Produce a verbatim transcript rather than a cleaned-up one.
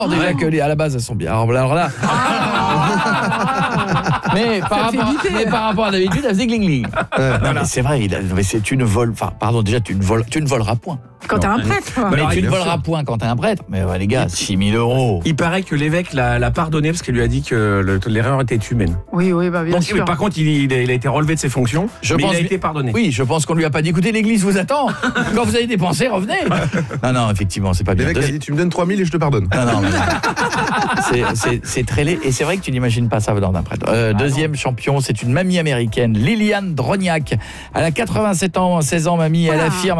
Déjà ouais. que les, à la base elles sont bien. Alors, alors là. Ah mais, par rapport, mais par rapport à d'habitude, elle faisait gling gling. Euh, non, mais c'est vrai, il a, mais c'est, tu ne voles. Enfin, pardon, déjà tu ne voles, tu ne voleras point. Quand t'es un prêtre. Mais alors, tu ne voleras point quand t'es un prêtre. Mais ouais, les gars, six mille euros. Il paraît que l'évêque l'a, l'a pardonné parce qu'il lui a dit que le, l'erreur était humaine. Oui, oui, bah bien Donc, sûr. Mais par contre, il, il, a, il a été relevé de ses fonctions. Je mais pense, il a été pardonné. Oui, je pense qu'on lui a pas dit écoutez, l'église vous attend. Quand vous avez dépensé, revenez. Non, non, effectivement, c'est pas bien. L'évêque a dit tu me donnes trois mille et je te pardonne. Non, non, mais non. C'est, c'est, c'est très laid. Et c'est vrai que tu n'imagines pas ça venant d'un prêtre. Euh, ah deuxième non. champion, c'est une mamie américaine, Liliane Droniak. Elle a quatre-vingt-sept ans, seize ans, mamie. Voilà. Elle affirme